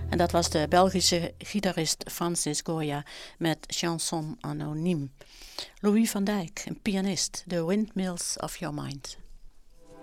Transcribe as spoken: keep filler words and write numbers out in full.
En dat was de Belgische gitarist Francis Goya met Chanson Anonyme. Louis van Dijk, een pianist, The Windmills of Your Mind.